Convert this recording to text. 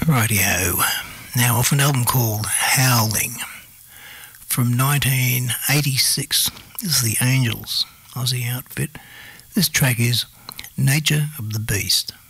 Radio. Now off an album called Howling from 1986. This is the Angels, Aussie outfit. This track is Nature of the Beast.